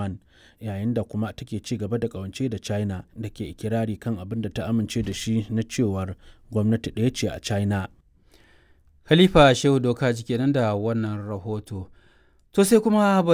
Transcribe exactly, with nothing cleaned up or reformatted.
Taiwan, yayin da kuma take ci gaba da ƙawance da China da ke ikirari kan abin da ta amince da shi na cewar gwamnati ɗaya ce a China. Khalifa Shehu Dokaji kenan da wannan rahoto. To sai kuma